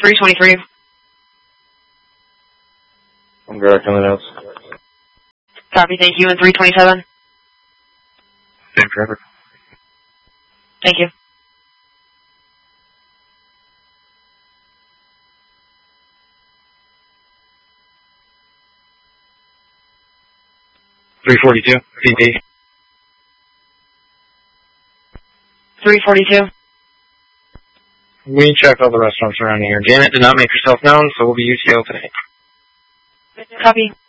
323. I'm directing the notes. Copy, thank you. And 327. Same forever. Thank you. $342. VP. 342. We checked all the restaurants around here. Janet did not make herself known, so we'll be UTO today. Copy.